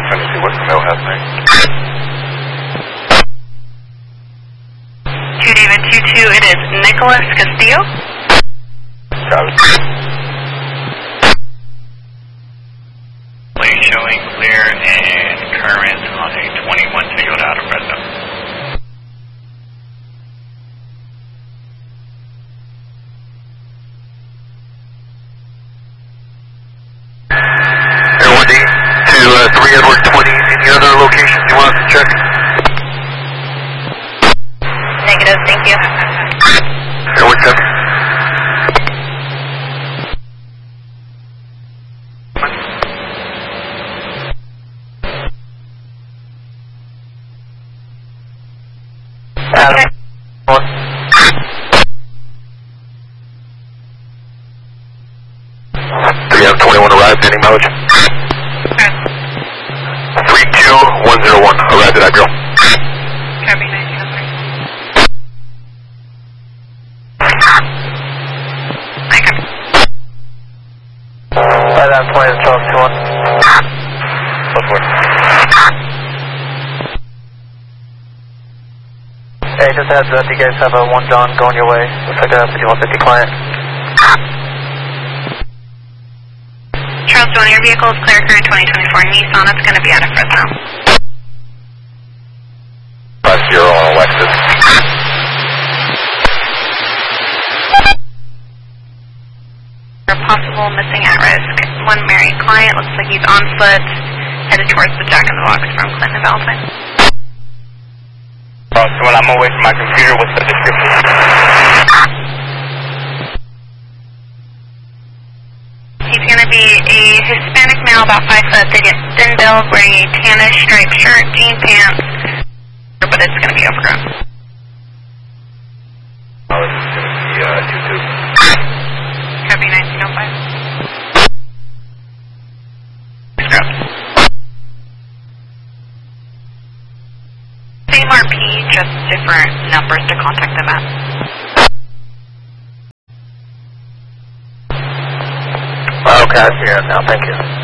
Xfinity, what's the male house name? 2 David 22, it is Nicholas Castillo. Got it. Lane showing clear and current on a 21 field out of Fresno. Air 1D to 3 Edward 20. Any other locations you want us to check? Negative, thank you. Airward 7. Okay. 3 out of 21 arrived, any mileage? 32101, arrived at Aggro. Copy, 1903. I copy. 5 out of 20 to Charles 21. Go for it. Hey, just a heads up, you guys have a 1 John going your way. Looks like a 5150 client. Charles 21, your vehicle is clear, current 2024 Nissan. It's going to be out of Fresno. 50 on Alexis. For possible missing at risk. One married client, looks like he's on foot, headed towards the Jack in the Box from Clinton Valentine. When I'm away from my computer, what's the description? He's going to be a Hispanic male, about 5 foot, thin build, wearing a tannish striped shirt, jean pants, but it's going to be overgrown. Oh, this is going to be 22. Copy, 1905. Scrubs. Same RP, just different numbers to contact them at. Okay, I see it now, thank you.